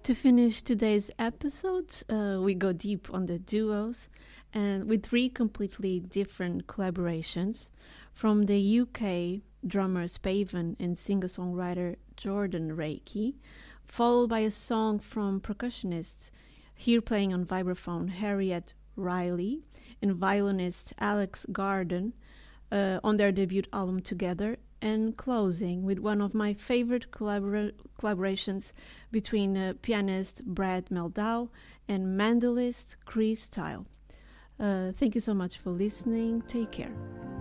To finish today's episode, we go deep on the duos and with three completely different collaborations from the UK drummer Spaven and singer-songwriter Jordan Reiki, followed by a song from percussionists here playing on vibraphone Harriet Riley and violinist Alex Garden on their debut album Together, and closing with one of my favorite collaborations between pianist Brad Meldau and mandolist Chris Tile. Thank you so much for listening. Take care.